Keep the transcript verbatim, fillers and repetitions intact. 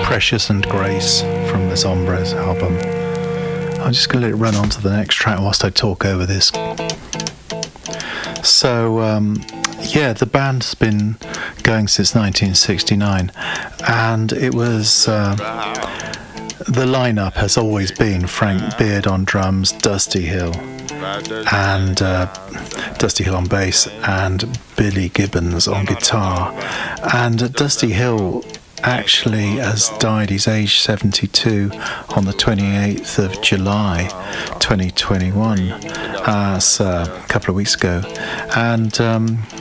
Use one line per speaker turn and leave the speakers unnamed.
Precious and Grace from the Zombres album. I'm just going to let it run on to the next track whilst I talk over this. So, um, yeah, the band's been going since nineteen sixty-nine, and it was... Uh, the lineup has always been Frank Beard on drums, Dusty Hill, and uh, Dusty Hill on bass, and Billy Gibbons on guitar. And uh, Dusty Hill actually has died. He's aged seventy-two on the twenty-eighth of July twenty twenty-one, uh, so a couple of weeks ago. And um,